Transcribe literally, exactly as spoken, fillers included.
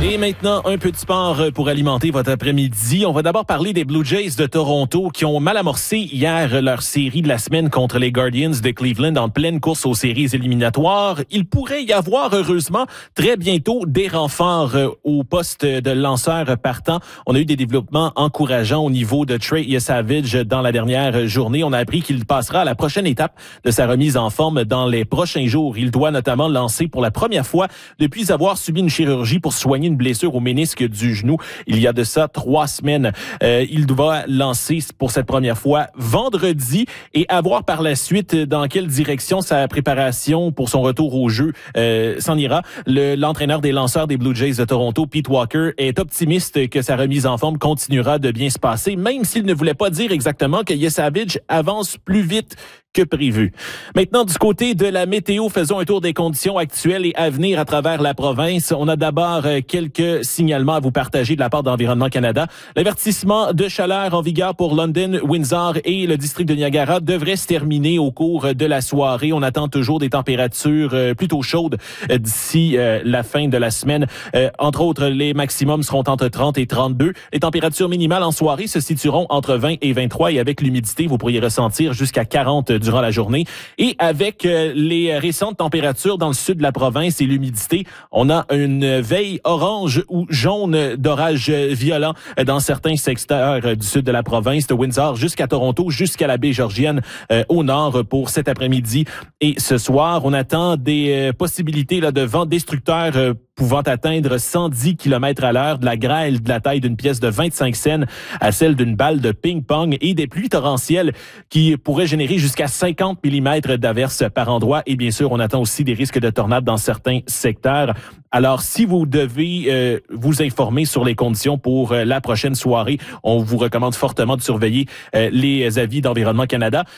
Et maintenant, un peu de sport pour alimenter votre après-midi. On va d'abord parler des Blue Jays de Toronto qui ont mal amorcé hier leur série de la semaine contre les Guardians de Cleveland en pleine course aux séries éliminatoires. Il pourrait y avoir, heureusement, très bientôt des renforts au poste de lanceur partant. On a eu des développements encourageants au niveau de Trey Savage dans la dernière journée. On a appris qu'il passera à la prochaine étape de sa remise en forme dans les prochains jours. Il doit notamment lancer pour la première fois depuis avoir subi une chirurgie pour soigner une blessure au ménisque du genou il y a de ça trois semaines. Euh, il doit lancer pour cette première fois vendredi et avoir par la suite dans quelle direction sa préparation pour son retour au jeu euh, s'en ira. Le, l'entraîneur des lanceurs des Blue Jays de Toronto, Pete Walker, est optimiste que sa remise en forme continuera de bien se passer, même s'il ne voulait pas dire exactement que Savage avance plus vite que prévu. Maintenant, du côté de la météo, faisons un tour des conditions actuelles et à venir à travers la province. On a d'abord quelques signalements à vous partager de la part d'Environnement Canada. L'avertissement de chaleur en vigueur pour London, Windsor et le district de Niagara devrait se terminer au cours de la soirée. On attend toujours des températures plutôt chaudes d'ici la fin de la semaine. Entre autres, les maximums seront entre trente et trente-deux. Les températures minimales en soirée se situeront entre vingt et vingt-trois et avec l'humidité, vous pourriez ressentir jusqu'à quarante durant la journée. Et avec euh, les récentes températures dans le sud de la province et l'humidité, on a une veille orange ou jaune d'orage violent dans certains secteurs du sud de la province, de Windsor jusqu'à Toronto, jusqu'à la baie Georgienne euh, au nord pour cet après-midi. Et ce soir, on attend des euh, possibilités là, de vents destructeurs euh, pouvant atteindre cent dix kilomètres à l'heure, de la grêle de la taille d'une pièce de vingt-cinq cents à celle d'une balle de ping-pong et des pluies torrentielles qui pourraient générer jusqu'à cinquante millimètres d'averses par endroit. Et bien sûr, on attend aussi des risques de tornades dans certains secteurs. Alors, si vous devez euh, vous informer sur les conditions pour euh, la prochaine soirée, on vous recommande fortement de surveiller euh, les avis d'Environnement Canada.